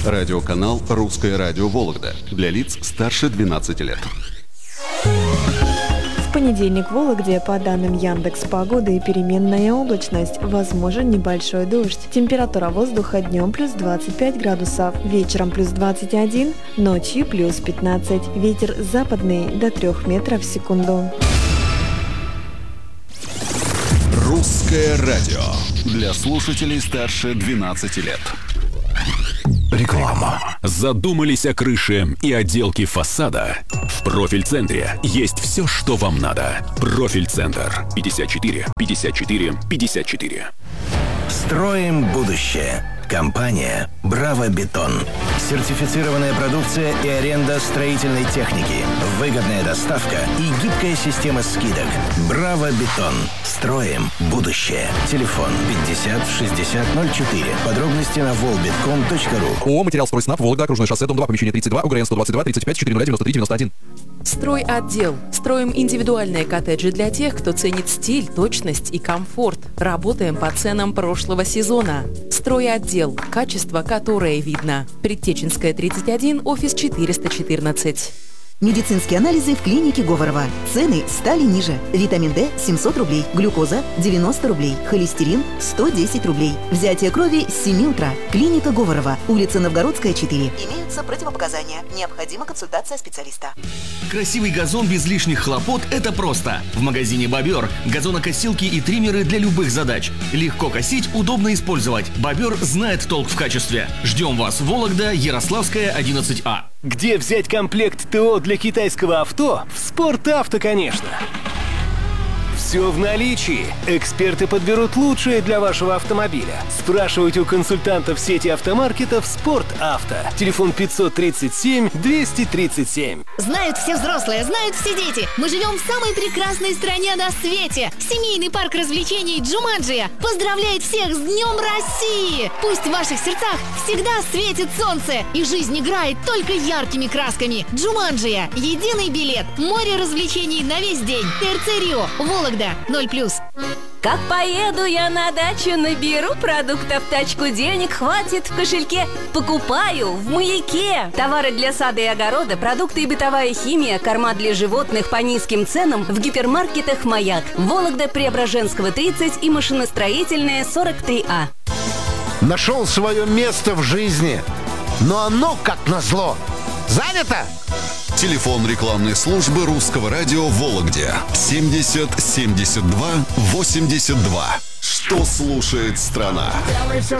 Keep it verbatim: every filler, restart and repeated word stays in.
Радиоканал «Русское радио Вологда» для лиц старше двенадцати лет. В понедельник в Вологде, по данным Яндекс.Погоды, переменная облачность, возможен небольшой дождь. Температура воздуха днем плюс двадцать пять градусов, вечером плюс двадцать один, ночью плюс пятнадцать. Ветер западный до трёх метров в секунду. Русское радио для слушателей старше двенадцати лет. Реклама. Задумались о крыше и отделке фасада? В Профильцентре есть все, что вам надо. Профильцентр. пятьдесят четыре пятьдесят четыре пятьдесят четыре. Строим будущее. Компания «Браво Бетон». Сертифицированная продукция и аренда строительной техники. Выгодная доставка и гибкая система скидок. «Браво Бетон». Строим будущее. Телефон пятьдесят шестьдесят ноль четыре. Подробности на волбетком точка ру. ООО «Материалстройснаб», Вологда, окружное шоссе, дом два, помещение тридцать два, УГРН сто двадцать два тридцать пять четыреста девяносто три девяносто один. Стройотдел. Строим индивидуальные коттеджи для тех, кто ценит стиль, точность и комфорт. Работаем по ценам прошлого сезона. Стройотдел. Качество, которое видно. Предтеченская, тридцать один, офис четыреста четырнадцать. Медицинские анализы в клинике Говорова. Цены стали ниже. Витамин D семьсот рублей, глюкоза девяносто рублей, холестерин сто десять рублей. Взятие крови с семи утра. Клиника Говорова. Улица Новгородская, четыре. Имеются противопоказания. Необходима консультация специалиста. Красивый газон без лишних хлопот – это просто. В магазине «Бобер» газонокосилки и триммеры для любых задач. Легко косить, удобно использовать. «Бобер» знает толк в качестве. Ждем вас в Вологда, Ярославская, одиннадцать А. Где взять комплект ТО для китайского авто? В «Спортавто», конечно. Все в наличии. Эксперты подберут лучшее для вашего автомобиля. Спрашивайте у консультантов сети автомаркетов «Спортавто». Телефон пятьсот тридцать семь двести тридцать семь. Знают все взрослые, знают все дети. Мы живем в самой прекрасной стране на свете. Семейный парк развлечений «Джуманджия» поздравляет всех с Днем России! Пусть в ваших сердцах всегда светит солнце, и жизнь играет только яркими красками. «Джуманджия» — единый билет. Море развлечений на весь день. ТРЦ Рио, Вологда, ноль плюс. Как поеду я на дачу, наберу продуктов тачку, денег хватит в кошельке. Покупаю в «Маяке». Товары для сада и огорода, продукты и бытовая химия, корма для животных по низким ценам в гипермаркетах «Маяк». Вологда, Преображенского, тридцать и машиностроительная, сорок три А. Нашел свое место в жизни, но оно, как назло, занято. Телефон рекламной службы Русского радио в Вологде семьдесят семьдесят два восемьдесят два. Что слушает страна? Делай все,